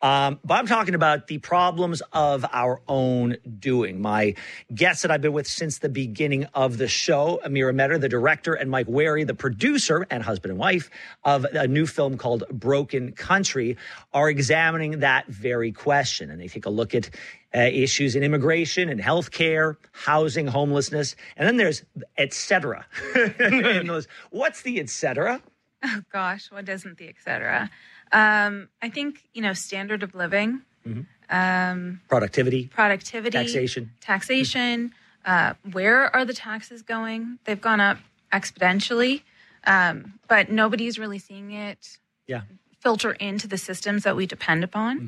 But I'm talking about the problems of our own doing. My guests that I've been with since the beginning of the show, Amira Metter, the director, and Mike Wary, the producer and husband and wife of a new film called Broken Country, are examining that very question. And they take a look at issues in immigration and healthcare, housing, homelessness. And then there's et cetera. What's the et cetera? Oh, gosh, what isn't the et cetera? I think, standard of living. Productivity. Taxation. Where are the taxes going? They've gone up exponentially, but nobody's really seeing it filter into the systems that we depend upon.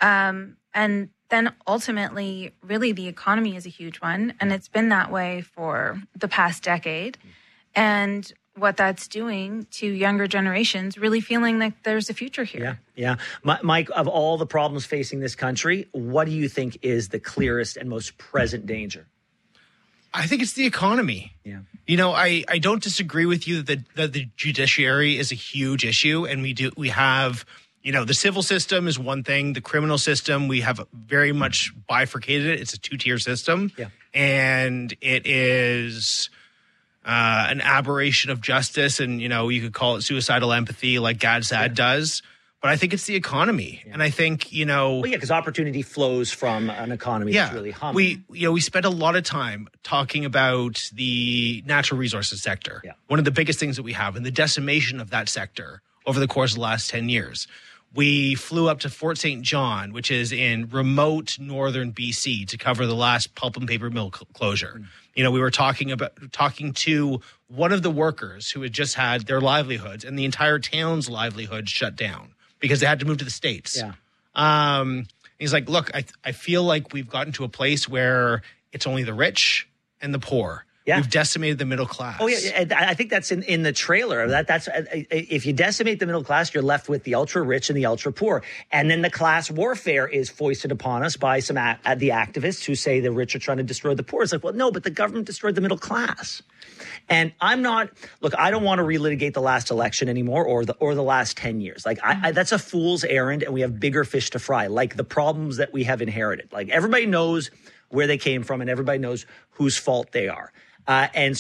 And then ultimately, really, the economy is a huge one, and it's been that way for the past decade. And what that's doing to younger generations, really feeling like there's a future here. Yeah. Mike, of all the problems facing this country, what do you think is the clearest and most present danger? I think it's the economy. Yeah. I don't disagree with you that the judiciary is a huge issue, and we have the civil system is one thing. The criminal system, we have very much bifurcated it. It's a two-tier system. Yeah. And it is an aberration of justice. And, you could call it suicidal empathy like GADSAD does. But I think it's the economy. Yeah. And I think, because opportunity flows from an economy that's really humming. We spent a lot of time talking about the natural resources sector. Yeah. One of the biggest things that we have, and the decimation of that sector over the course of the last 10 years. We flew up to Fort St. John, which is in remote northern BC, to cover the last pulp and paper mill closure. We were talking to one of the workers who had just had their livelihoods and the entire town's livelihood shut down because they had to move to the States. Yeah. He's like, look, I feel like we've gotten to a place where it's only the rich and the poor. Yeah. We've decimated the middle class. Oh, yeah. I think that's in the trailer. That's if you decimate the middle class, you're left with the ultra rich and the ultra poor. And then the class warfare is foisted upon us by some the activists who say the rich are trying to destroy the poor. It's like, well, no, but the government destroyed the middle class. And I don't want to relitigate the last election anymore or the last 10 years. Like that's a fool's errand, and we have bigger fish to fry, like the problems that we have inherited. Like everybody knows where they came from and everybody knows whose fault they are. You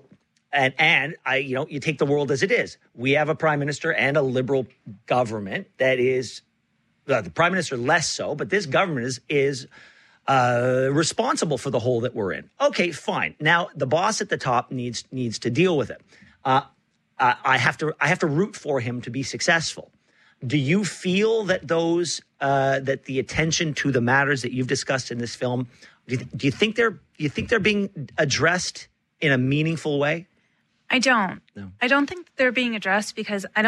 take the world as it is. We have a prime minister and a liberal government that is the prime minister less so, but this government is responsible for the hole that we're in. Okay, fine. Now the boss at the top needs to deal with it. I have to root for him to be successful. Do you feel that that the attention to the matters that you've discussed in this film, do you think they're being addressed in a meaningful way? I don't. No. I don't think they're being addressed because I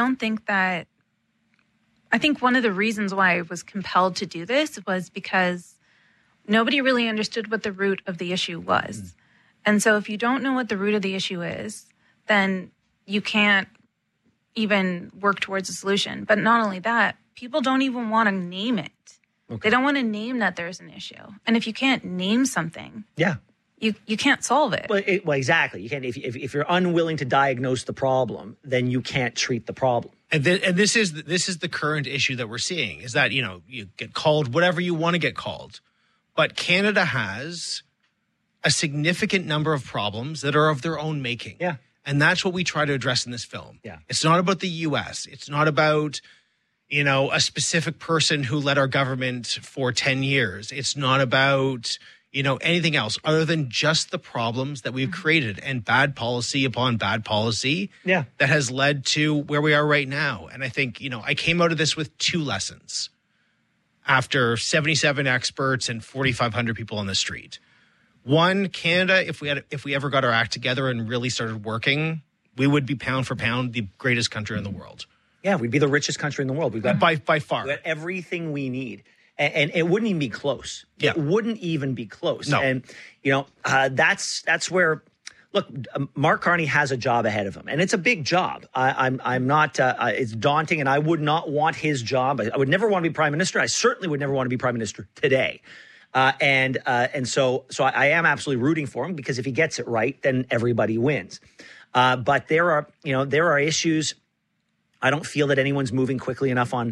think one of the reasons why I was compelled to do this was because nobody really understood what the root of the issue was. Mm. And so if you don't know what the root of the issue is, then you can't even work towards a solution. But not only that, people don't even want to name it. Okay. They don't want to name that there's an issue. And if you can't name something, you can't solve it. Well, exactly. You can't. If you're unwilling to diagnose the problem, then you can't treat the problem. And this is the current issue that we're seeing is that you get called whatever you want to get called, but Canada has a significant number of problems that are of their own making. Yeah, and that's what we try to address in this film. Yeah, it's not about the U.S. It's not about a specific person who led our government for 10 years. It's not about anything else other than just the problems that we've created and bad policy upon bad policy that has led to where we are right now. And I think, I came out of this with two lessons after 77 experts and 4,500 people on the street. One, Canada, if we ever got our act together and really started working, we would be pound for pound the greatest country in the world. Yeah, we'd be the richest country in the world. We've got by far. We've got everything we need. And it wouldn't even be close. Yeah. It wouldn't even be close. No. And, that's where, look, Mark Carney has a job ahead of him. And it's a big job. I'm not, it's daunting, and I would not want his job. I would never want to be prime minister. I certainly would never want to be prime minister today. And so I am absolutely rooting for him because if he gets it right, then everybody wins. But there are issues. I don't feel that anyone's moving quickly enough on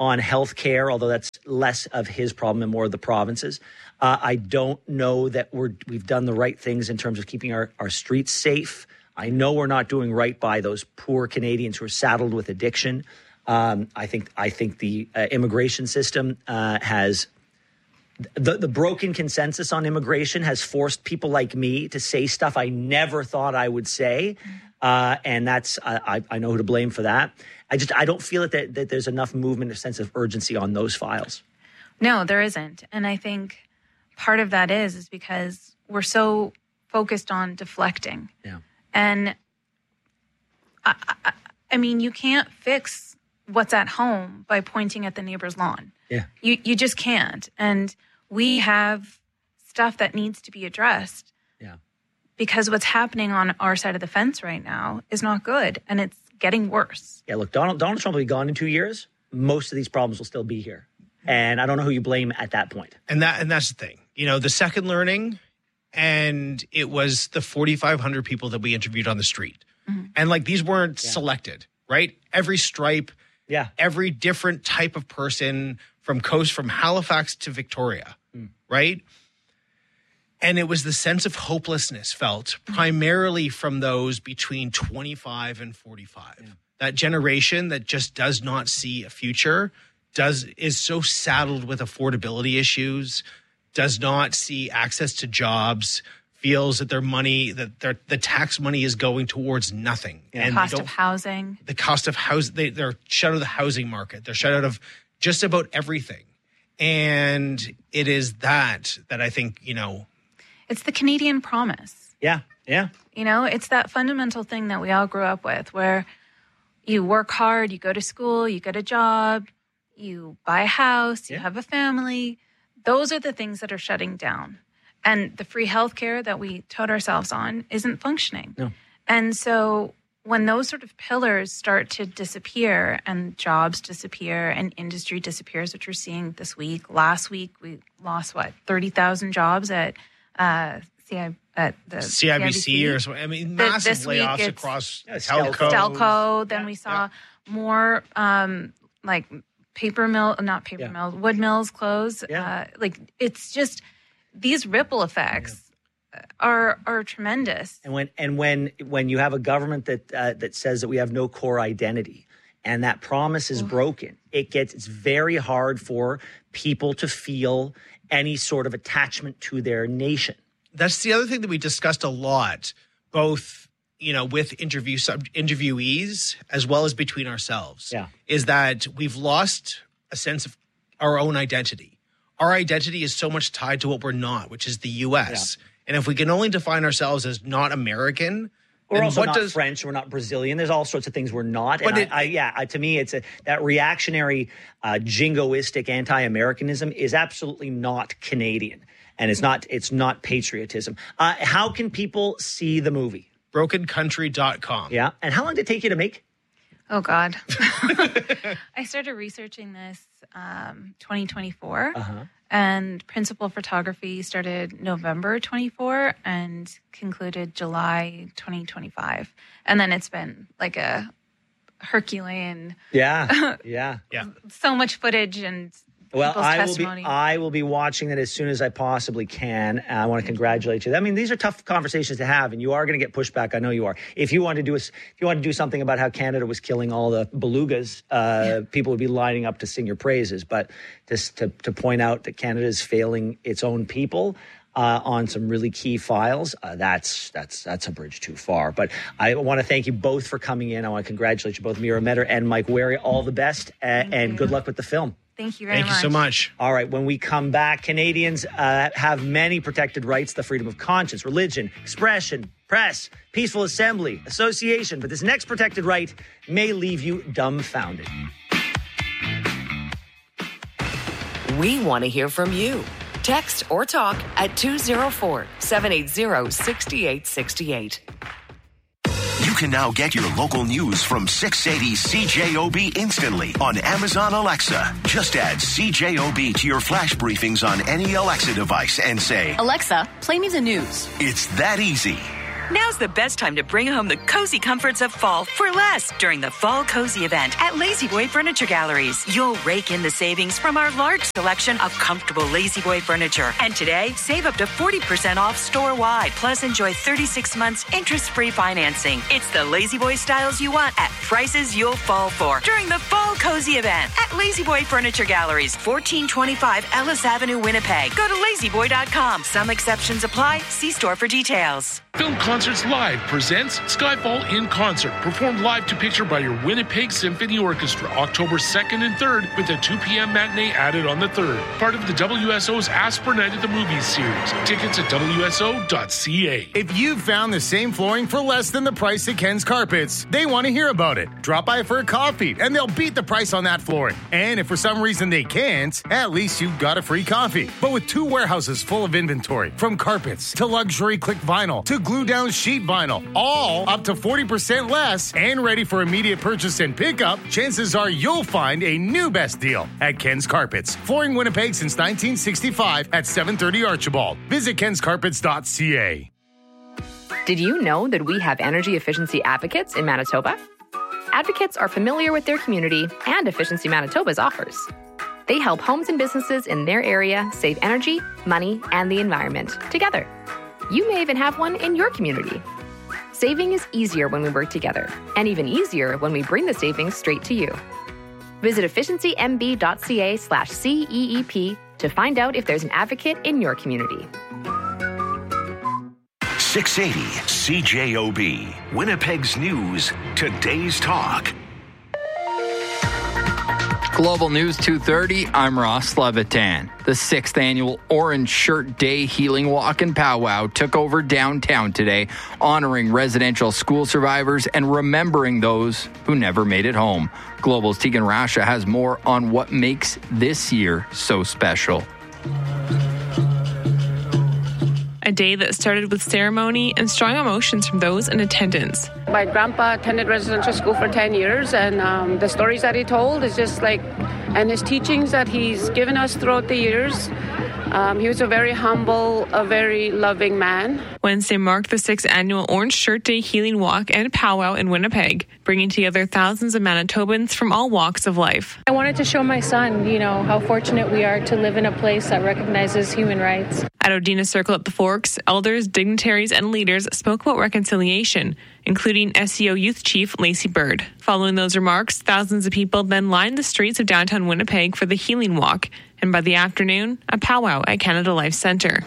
on health care, although that's less of his problem and more of the province's. I don't know that we've done the right things in terms of keeping our streets safe. I know we're not doing right by those poor Canadians who are saddled with addiction. I think the immigration system has the broken consensus on immigration has forced people like me to say stuff I never thought I would say, and that's I know who to blame for that. I don't feel that there's enough movement or sense of urgency on those files. No, there isn't, and I think part of that is because we're so focused on deflecting. Yeah. And I mean, you can't fix what's at home by pointing at the neighbor's lawn. Yeah. You just can't. And we have stuff that needs to be addressed. Yeah. Because what's happening on our side of the fence right now is not good, and it's getting worse. Yeah, look, Donald Trump will be gone in 2 years. Most of these problems will still be here. And I don't know who you blame at that point. And that's the thing. You know, the second learning, and it was the 4,500 people that we interviewed on the street. Mm-hmm. And like these weren't selected, right? Every stripe, every different type of person from Halifax to Victoria, right? And it was the sense of hopelessness felt primarily from those between 25 and 45. Yeah. That generation that just does not see a future, is so saddled with affordability issues, does not see access to jobs, feels that their money, the tax money is going towards nothing. Yeah. And cost of housing. The cost of housing, they're shut out of the housing market. They're shut out of just about everything. And it is that I think, you know. It's the Canadian promise. Yeah, yeah. You know, it's that fundamental thing that we all grew up with where you work hard, you go to school, you get a job, you buy a house, you have a family. Those are the things that are shutting down. And the free healthcare that we tote ourselves on isn't functioning. No. And so when those sort of pillars start to disappear and jobs disappear and industry disappears, which we're seeing this week. Last week, we lost, 30,000 jobs at the CIBC or something. I mean, massive layoffs across Stelco. Then we saw more wood mills close. Yeah. It's just these ripple effects are tremendous. And when you have a government that says that we have no core identity and that promise is broken, it's very hard for people to feel any sort of attachment to their nation. That's the other thing that we discussed a lot, both, you know, with interviewees as well as between ourselves, is that we've lost a sense of our own identity. Our identity is so much tied to what we're not, which is the U.S. Yeah. And if we can only define ourselves as not American, we're also not French, we're not Brazilian. There's all sorts of things we're not. But to me, it's that reactionary, jingoistic anti-Americanism is absolutely not Canadian, and it's not patriotism. How can people see the movie? BrokenCountry.com. Yeah, and how long did it take you to make? Oh God, I started researching this 2024. And principal photography started November 24 and concluded July 2025. And then it's been like a Herculean. Yeah. So much footage and testimony. I will be watching it as soon as I possibly can. I want to congratulate you. I mean, these are tough conversations to have, and you are going to get pushback. I know you are. If you want to do something about how Canada was killing all the belugas, people would be lining up to sing your praises. But just to point out that Canada is failing its own people on some really key files, that's a bridge too far. But I want to thank you both for coming in. I want to congratulate you both, Mira Metter and Mike Wary. All the best, and good luck with the film. Thank you very much. Thank you so much. All right, when we come back, Canadians have many protected rights: the freedom of conscience, religion, expression, press, peaceful assembly, association. But this next protected right may leave you dumbfounded. We want to hear from you. Text or talk at 204-780-6868. You can now get your local news from 680 CJOB instantly on Amazon Alexa. Just add CJOB to your flash briefings on any Alexa device and say, Alexa, play me the news. It's that easy. Now's the best time to bring home the cozy comforts of fall for less during the Fall Cozy event at La-Z-Boy Furniture Galleries. You'll rake in the savings from our large selection of comfortable La-Z-Boy furniture. And today, save up to 40% off store-wide. Plus, enjoy 36 months interest-free financing. It's the La-Z-Boy styles you want at prices you'll fall for during the Fall Cozy event at La-Z-Boy Furniture Galleries, 1425 Ellis Avenue, Winnipeg. Go to lazyboy.com. Some exceptions apply. See store for details. Film Concerts Live presents Skyfall in Concert, performed live to picture by your Winnipeg Symphony Orchestra, October 2nd and 3rd, with a 2 p.m. matinee added on the 3rd. Part of the WSO's Ask for Night at the Movies series. Tickets at WSO.ca. If you've found the same flooring for less than the price at Ken's Carpets, they want to hear about it. Drop by for a coffee, and they'll beat the price on that flooring. And if for some reason they can't, at least you've got a free coffee. But with 2 warehouses full of inventory, from carpets to luxury click vinyl to glue down sheet vinyl, all up to 40% less and ready for immediate purchase and pickup, chances are you'll find a new best deal at Ken's Carpets. Flooring Winnipeg since 1965 at 730 Archibald. Visit kenscarpets.ca. Did you know that we have energy efficiency advocates in Manitoba? Advocates are familiar with their community and Efficiency Manitoba's offers. They help homes and businesses in their area save energy, money, and the environment together. You may even have one in your community. Saving is easier when we work together, and even easier when we bring the savings straight to you. Visit efficiencymb.ca/CEEP to find out if there's an advocate in your community. 680 CJOB, Winnipeg's News, Today's Talk. Global News 2:30, I'm Ross Levitan. The 6th annual Orange Shirt Day Healing Walk and Powwow took over downtown today, honoring residential school survivors and remembering those who never made it home. Global's Tegan Rasha has more on what makes this year so special. A day that started with ceremony and strong emotions from those in attendance. My grandpa attended residential school for 10 years, and the stories that he told is just like, and his teachings that he's given us throughout the years. He was a very humble, a very loving man. Wednesday marked the 6th annual Orange Shirt Day Healing Walk and Powwow in Winnipeg, bringing together thousands of Manitobans from all walks of life. I wanted to show my son, how fortunate we are to live in a place that recognizes human rights. At Odina Circle at the Forks, elders, dignitaries, and leaders spoke about reconciliation, including SEO Youth Chief Lacey Bird. Following those remarks, thousands of people then lined the streets of downtown Winnipeg for the Healing Walk, and by the afternoon, a powwow at Canada Life Centre,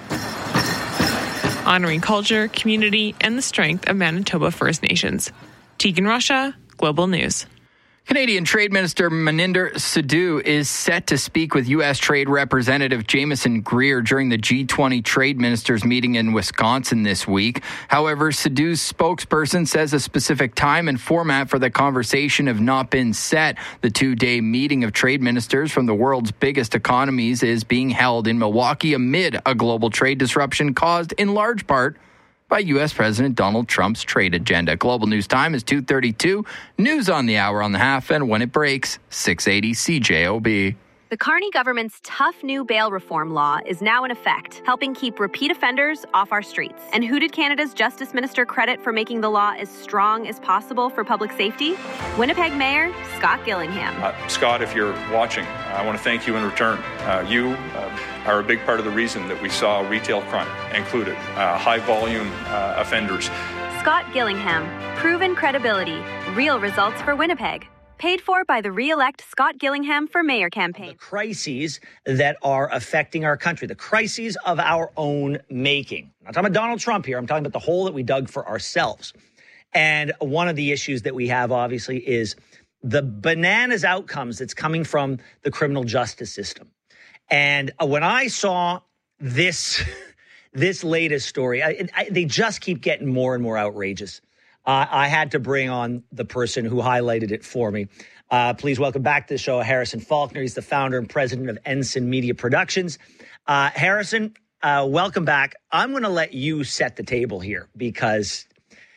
honoring culture, community, and the strength of Manitoba First Nations. Tegan Rasha, Global News. Canadian Trade Minister Maninder Sidhu is set to speak with U.S. Trade Representative Jameson Greer during the G20 Trade Ministers meeting in Wisconsin this week. However, Sidhu's spokesperson says a specific time and format for the conversation have not been set. The 2-day meeting of trade ministers from the world's biggest economies is being held in Milwaukee amid a global trade disruption caused in large part by U.S. President Donald Trump's trade agenda. Global News Time is 2:32. News on the hour, on the half, and when it breaks, 680 CJOB. The Carney government's tough new bail reform law is now in effect, helping keep repeat offenders off our streets. And who did Canada's Justice Minister credit for making the law as strong as possible for public safety? Winnipeg Mayor Scott Gillingham. Scott, if you're watching, I want to thank you in return. You are a big part of the reason that we saw retail crime included, high-volume offenders. Scott Gillingham, proven credibility, real results for Winnipeg. Paid for by the Re-elect Scott Gillingham for Mayor campaign. The crises that are affecting our country, the crises of our own making. I'm not talking about Donald Trump here. I'm talking about the hole that we dug for ourselves. And one of the issues that we have, obviously, is the bananas outcomes that's coming from the criminal justice system. And when I saw this latest story, they just keep getting more and more outrageous. I had to bring on the person who highlighted it for me. Please welcome back to the show, Harrison Faulkner. He's the founder and president of Ensign Media Productions. Harrison, welcome back. I'm going to let you set the table here because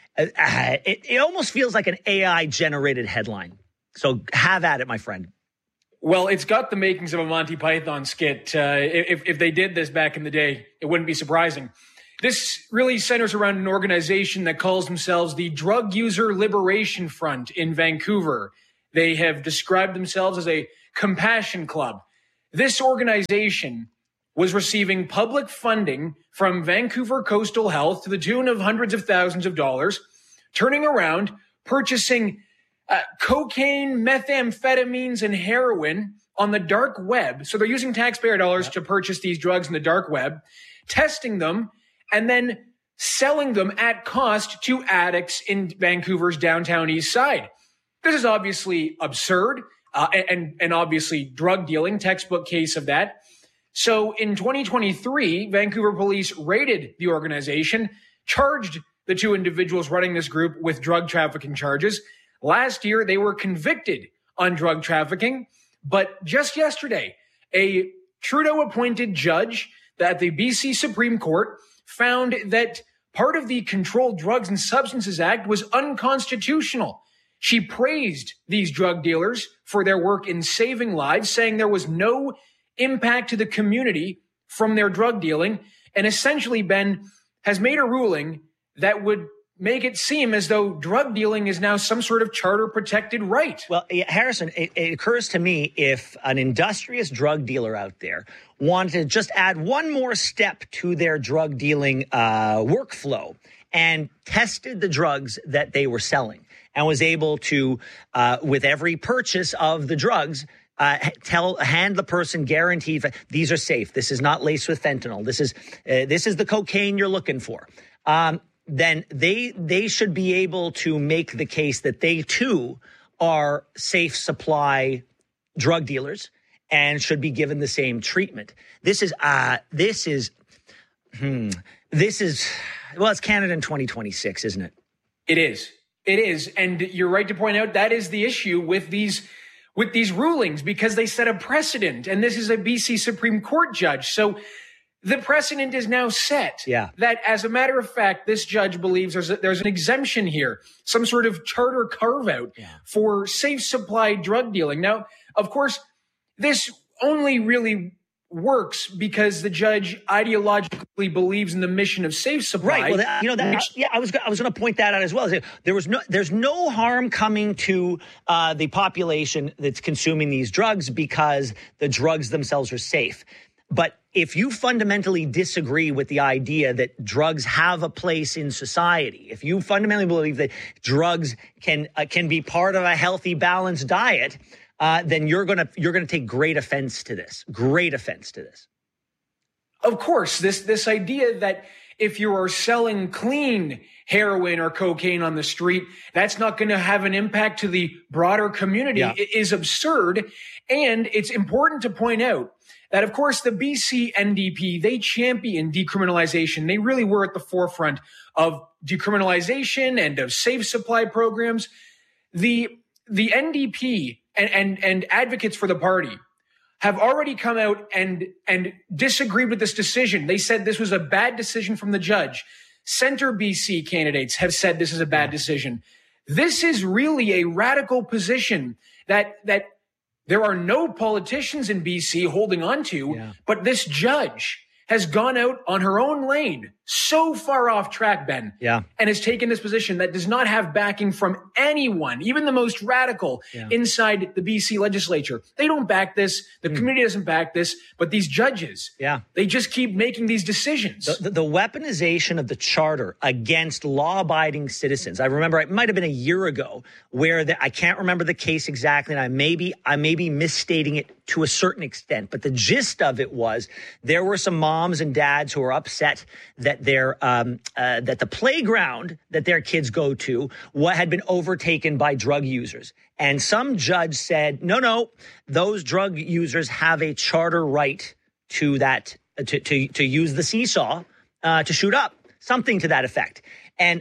it almost feels like an AI-generated headline. So have at it, my friend. Well, it's got the makings of a Monty Python skit. If they did this back in the day, it wouldn't be surprising. This really centers around an organization that calls themselves the Drug User Liberation Front in Vancouver. They have described themselves as a compassion club. This organization was receiving public funding from Vancouver Coastal Health to the tune of hundreds of thousands of dollars, turning around, purchasing cocaine, methamphetamines, and heroin on the dark web. So they're using taxpayer dollars to purchase these drugs in the dark web, testing them, and then selling them at cost to addicts in Vancouver's downtown east side. This is obviously absurd and obviously drug dealing, textbook case of that. So in 2023, Vancouver police raided the organization, charged the two individuals running this group with drug trafficking charges. Last year, they were convicted on drug trafficking. But just yesterday, a Trudeau-appointed judge at the BC Supreme Court found that part of the Controlled Drugs and Substances Act was unconstitutional. She praised these drug dealers for their work in saving lives, saying there was no impact to the community from their drug dealing, and essentially, Ben, has made a ruling that would make it seem as though drug dealing is now some sort of charter-protected right. Well, Harrison, it occurs to me if an industrious drug dealer out there wanted to just add one more step to their drug dealing workflow and tested the drugs that they were selling and was able to, with every purchase of the drugs, hand the person guaranteed these are safe. This is not laced with fentanyl. This is the cocaine you're looking for. Then they should be able to make the case that they too are safe supply drug dealers and should be given the same treatment. This is well, it's Canada in 2026, isn't it? It is. And you're right to point out that is the issue with these rulings, because they set a precedent, and this is a BC Supreme Court judge. So the precedent is now set that, as a matter of fact, this judge believes there's an exemption here, some sort of charter carve-out for safe supply drug dealing. Now, of course, this only really works because the judge ideologically believes in the mission of safe supply. Right. Well, I was going to point that out as well. There's no harm coming to the population that's consuming these drugs because the drugs themselves are safe. But if you fundamentally disagree with the idea that drugs have a place in society, if you fundamentally believe that drugs can be part of a healthy, balanced diet, then you're gonna take great offense to this. Great offense to this. Of course, this idea that if you are selling clean heroin or cocaine on the street, that's not going to have an impact to the broader community is absurd. And it's important to point out that, of course, the BC NDP, they champion decriminalization. They really were at the forefront of decriminalization and of safe supply programs. The NDP and advocates for the party have already come out and disagreed with this decision. They said this was a bad decision from the judge. Center BC candidates have said this is a bad decision. This is really a radical position that there are no politicians in BC holding on to, but this judge has gone out on her own lane, so far off track, Ben, and has taken this position that does not have backing from anyone, even the most radical inside the BC legislature. They don't back this. The community doesn't back this, but these judges, they just keep making these decisions. The weaponization of the charter against law-abiding citizens. I remember it might have been a year ago where I can't remember the case exactly, and I may be misstating it to a certain extent, but the gist of it was there were some moms and dads who were upset that that the playground that their kids go to had been overtaken by drug users. And some judge said, no, those drug users have a charter right to that, to use the seesaw to shoot up, something to that effect. And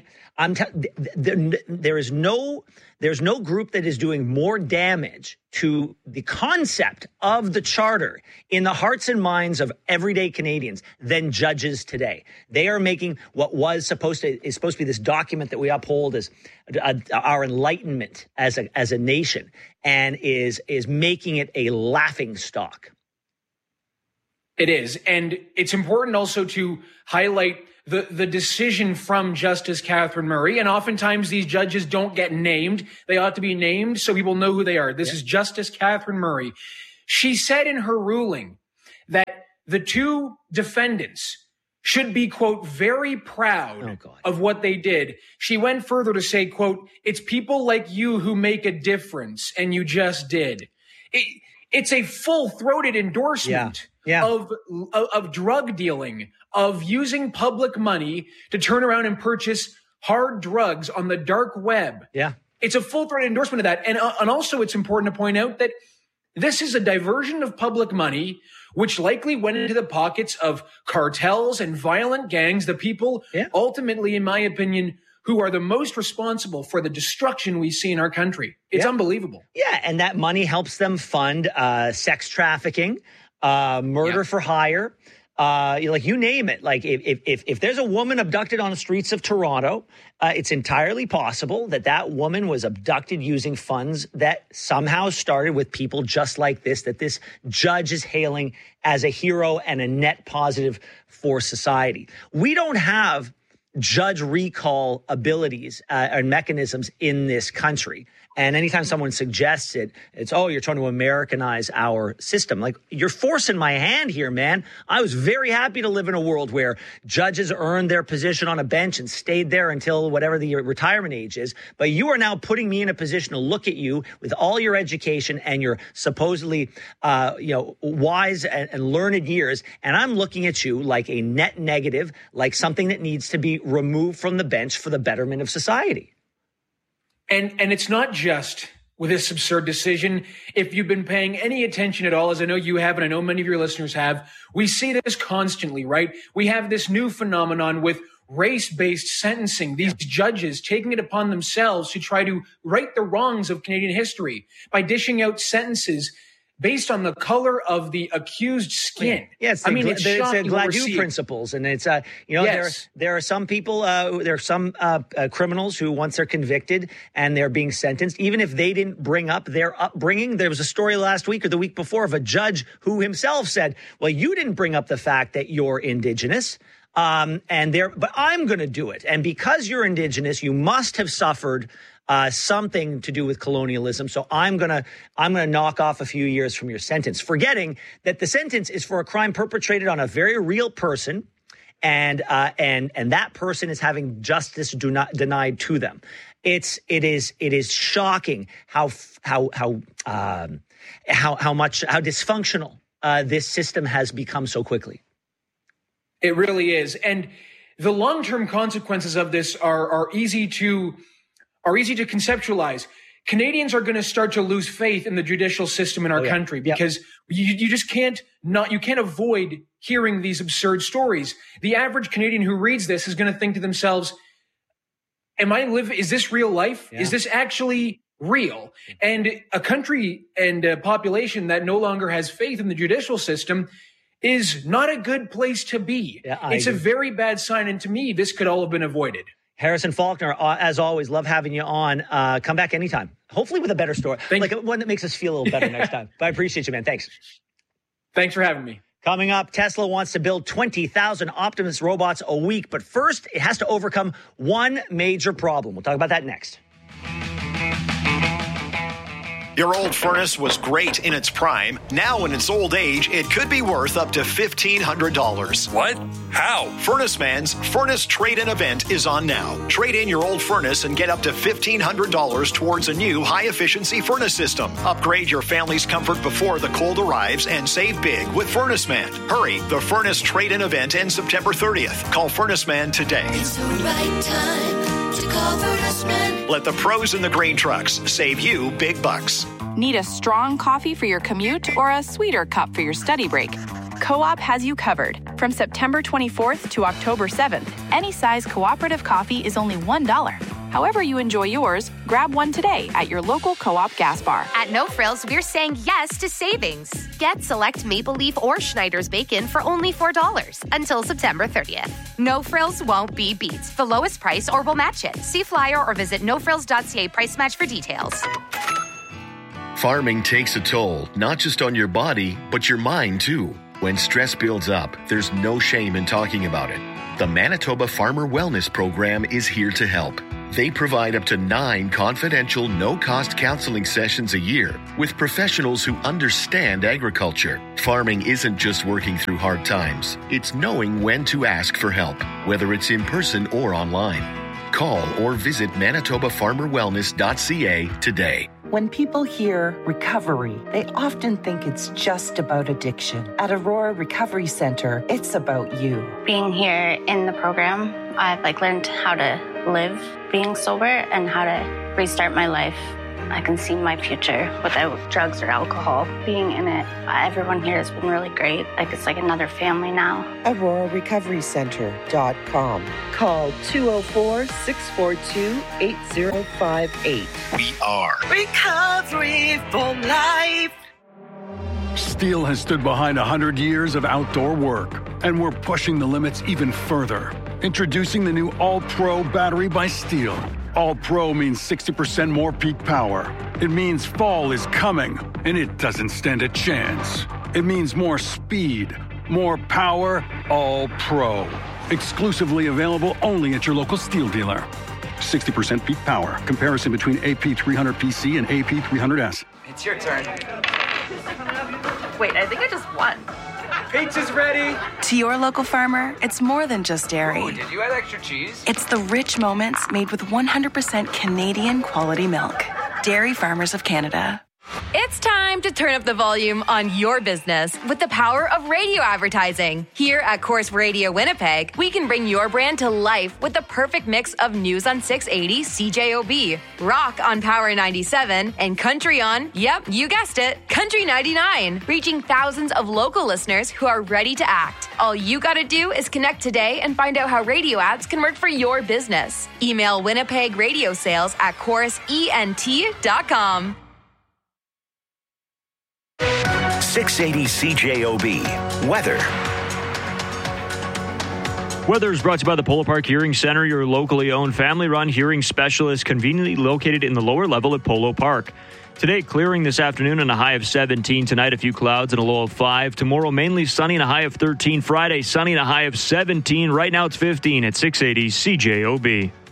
there's no group that is doing more damage to the concept of the charter in the hearts and minds of everyday Canadians than judges today. They are making what is supposed to be this document that we uphold as our enlightenment as a nation, and is making it a laughing stock. It is. And it's important also to highlight the decision from Justice Catherine Murray. And oftentimes these judges don't get named. They ought to be named so people know who they are. This is Justice Catherine Murray. She said in her ruling that the two defendants should be, quote, very proud of what they did. She went further to say, quote, it's people like you who make a difference, and you just did. It's a full-throated endorsement of drug dealing, of using public money to turn around and purchase hard drugs on the dark web. Yeah. It's a full-throated endorsement of that. And also it's important to point out that this is a diversion of public money, which likely went into the pockets of cartels and violent gangs, the people ultimately, in my opinion, who are the most responsible for the destruction we see in our country. It's unbelievable. Yeah, and that money helps them fund sex trafficking, murder for hire, you name it. Like if there's a woman abducted on the streets of Toronto, it's entirely possible that that woman was abducted using funds that somehow started with people just like this, that this judge is hailing as a hero and a net positive for society. We don't have judge recall abilities and mechanisms in this country. And anytime someone suggests it, it's, oh, you're trying to Americanize our system. Like, you're forcing my hand here, man. I was very happy to live in a world where judges earned their position on a bench and stayed there until whatever the retirement age is. But you are now putting me in a position to look at you with all your education and your supposedly, wise and learned years. And I'm looking at you like a net negative, like something that needs to be removed from the bench for the betterment of society. And it's not just with this absurd decision. If you've been paying any attention at all, as I know you have, and I know many of your listeners have, we see this constantly, right? We have this new phenomenon with race-based sentencing, these judges taking it upon themselves to try to right the wrongs of Canadian history by dishing out sentences based on the color of the accused skin. Yes, I mean, it's Gladue principles, and it's there are some people, there are some criminals who once they're convicted and they're being sentenced, even if they didn't bring up their upbringing. There was a story last week or the week before of a judge who himself said, "Well, you didn't bring up the fact that you're Indigenous." But I'm going to do it, and because you're Indigenous, you must have suffered something to do with colonialism. So I'm gonna knock off a few years from your sentence, forgetting that the sentence is for a crime perpetrated on a very real person, and that person is having justice denied to them. It is shocking how dysfunctional this system has become so quickly. It really is, and the long-term consequences of this are easy to conceptualize. Canadians are going to start to lose faith in the judicial system in our country because you just can't avoid hearing these absurd stories. The average Canadian who reads this is going to think to themselves, is this real life? Yeah. Is this actually real? And a country and a population that no longer has faith in the judicial system is not a good place to be. Yeah, it's a very bad sign. And to me, this could all have been avoided. Harrison Faulkner, as always, love having you on. Come back anytime. Hopefully with a better story. One that makes us feel a little better next time. But I appreciate you, man. Thanks. Thanks for having me. Coming up, Tesla wants to build 20,000 Optimus robots a week. But first, it has to overcome one major problem. We'll talk about that next. Your old furnace was great in its prime. Now in its old age, it could be worth up to $1,500. What? How? Furnace Man's Furnace Trade-In event is on now. Trade in your old furnace and get up to $1,500 towards a new high-efficiency furnace system. Upgrade your family's comfort before the cold arrives and save big with Furnace Man. Hurry, the Furnace Trade-In event ends September 30th. Call Furnace Man today. It's the right time to call Furnace Man. Let the pros in the grain trucks save you big bucks. Need a strong coffee for your commute or a sweeter cup for your study break? Co-op has you covered. From September 24th to October 7th, any size cooperative coffee is only $1. However you enjoy yours, grab one today at your local Co-op gas bar. At No Frills, we're saying yes to savings. Get select Maple Leaf or Schneider's bacon for only $4 until September 30th. No Frills won't be beat. The lowest price or we'll match it. See flyer or visit nofrills.ca price match for details. Farming takes a toll, not just on your body, but your mind too. When stress builds up, there's no shame in talking about it. The Manitoba Farmer Wellness Program is here to help. They provide up to 9 confidential, no-cost counseling sessions a year with professionals who understand agriculture. Farming isn't just working through hard times. It's knowing when to ask for help, whether it's in person or online. Call or visit manitobafarmerwellness.ca today. When people hear recovery, they often think it's just about addiction. At Aurora Recovery Center, it's about you. Being here in the program, I've learned how to live being sober and how to restart my life. I can see my future without drugs or alcohol. Being in it, everyone here has been really great. It's like another family now. AuroraRecoveryCenter.com. Call 204-642-8058. We are Recovery for Life. Steel has stood behind 100 years of outdoor work, and we're pushing the limits even further. Introducing the new All-Pro battery by Steel. All-Pro means 60% more peak power. It means fall is coming, and it doesn't stand a chance. It means more speed, more power, All-Pro. Exclusively available only at your local Steel dealer. 60% peak power. Comparison between AP300PC and AP300S. It's your turn. Wait, I think I just won. Pizza's ready. To your local farmer, it's more than just dairy. Oh, did you add extra cheese? It's the rich moments made with 100% Canadian quality milk. Dairy Farmers of Canada. It's time to turn up the volume on your business with the power of radio advertising. Here at Corus Radio Winnipeg, we can bring your brand to life with the perfect mix of news on 680 CJOB, rock on Power 97, and country on, yep, you guessed it, Country 99, reaching thousands of local listeners who are ready to act. All you gotta do is connect today and find out how radio ads can work for your business. Email Winnipeg Radio Sales at corusent.com. 680 CJOB. Weather. Weather is brought to you by the Polo Park Hearing Center, your locally owned family-run hearing specialist conveniently located in the lower level at Polo Park. Today, clearing this afternoon and a high of 17. Tonight, a few clouds and a low of 5. Tomorrow, mainly sunny and a high of 13. Friday, sunny and a high of 17. Right now, it's 15 at 680 CJOB.